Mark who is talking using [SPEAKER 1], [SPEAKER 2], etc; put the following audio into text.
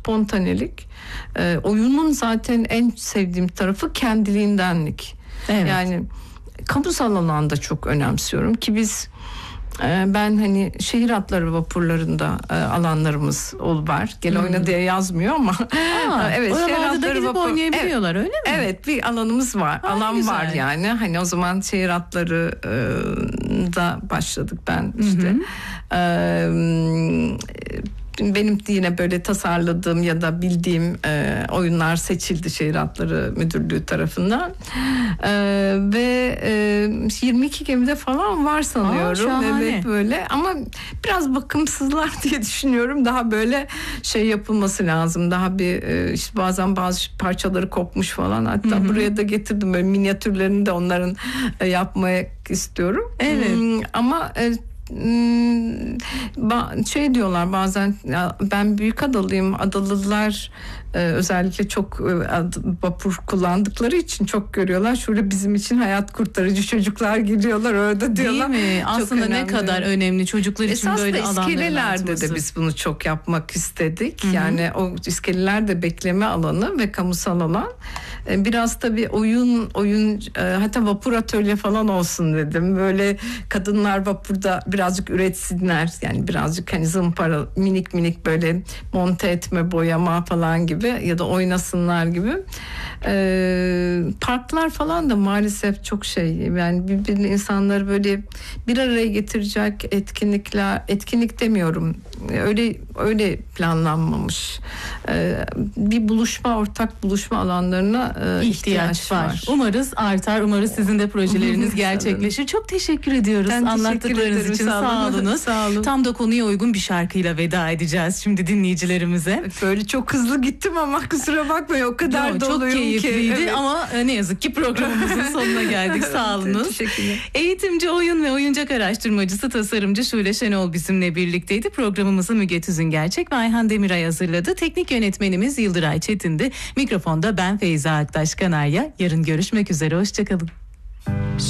[SPEAKER 1] spontanelik. Oyunun zaten en sevdiğim tarafı kendiliğindenlik.
[SPEAKER 2] Evet.
[SPEAKER 1] Yani kamusal alanda çok önemsiyorum ki biz ben hani şehir hatları vapurlarında alanlarımız var. Gel oyna diye yazmıyor ama evet, şehir
[SPEAKER 2] oralarda da
[SPEAKER 1] hatları
[SPEAKER 2] gidip oynayabiliyorlar, öyle mi?
[SPEAKER 1] Evet, bir alanımız var. Alan
[SPEAKER 2] güzel.
[SPEAKER 1] var yani. Hani o zaman şehir hatları da başladık ben işte. Benim yine böyle tasarladığım ya da bildiğim oyunlar seçildi Şehir Hatları Müdürlüğü tarafından. Ve 22 gemide falan var sanıyorum.
[SPEAKER 2] şahane.
[SPEAKER 1] Evet, böyle ama biraz bakımsızlar diye düşünüyorum. Daha böyle şey yapılması lazım. Daha bir işte bazen bazı parçaları kopmuş falan. Hatta buraya da getirdim, böyle minyatürlerini de onların yapmak istiyorum.
[SPEAKER 2] Evet.
[SPEAKER 1] Ama şey diyorlar bazen, ya ben Büyükadalıyım, Adalılar özellikle çok vapur kullandıkları için çok görüyorlar. Şurada bizim için hayat kurtarıcı çocuklar geliyorlar orada diyorlar.
[SPEAKER 2] Değil mi?
[SPEAKER 1] Çok
[SPEAKER 2] Aslında ne
[SPEAKER 1] önemli.
[SPEAKER 2] kadar önemli çocuklar için
[SPEAKER 1] Esas
[SPEAKER 2] böyle
[SPEAKER 1] da
[SPEAKER 2] alanların
[SPEAKER 1] iskelelerde
[SPEAKER 2] artması.
[SPEAKER 1] de biz bunu çok yapmak istedik. Yani o iskeleler de bekleme alanı ve kamusal alan. Biraz da bir oyun hatta vapur atölye falan olsun dedim. Böyle kadınlar vapurda birazcık üretsinler. Yani birazcık hani zımpara, minik böyle monte etme, boyama falan gibi ya da oynasınlar gibi. Parklar falan da maalesef çok şey, yani birbirini, insanları böyle bir araya getirecek etkinlik demiyorum. Öyle planlanmamış. Bir ortak buluşma alanlarına ihtiyaç var.
[SPEAKER 2] Umarız artar. Umarız sizin de projeleriniz gerçekleşir. Çok teşekkür ediyoruz anlattıklarınız için. Sağ olunuz.
[SPEAKER 1] Sağ olun.
[SPEAKER 2] Tam da konuya uygun bir şarkıyla veda edeceğiz şimdi dinleyicilerimize.
[SPEAKER 1] Böyle çok hızlı gittim ama kusura bakmayın, o kadar doluyum
[SPEAKER 2] çok keyifliydi
[SPEAKER 1] ki. Evet.
[SPEAKER 2] Ama ne yazık ki programımızın sonuna geldik. Sağ olunuz.
[SPEAKER 1] Teşekkürler.
[SPEAKER 2] Eğitimci, oyun ve oyuncak araştırmacısı, tasarımcı Şule Şenol bizimle birlikteydi. Programımızı Müge Tüzüngerçek ve Ayhan Demiray hazırladı. Teknik yönetmenimiz Yıldıray Çetin'di. Mikrofonda ben Feyza Aktaş Kanarya. Yarın görüşmek üzere. Hoşçakalın.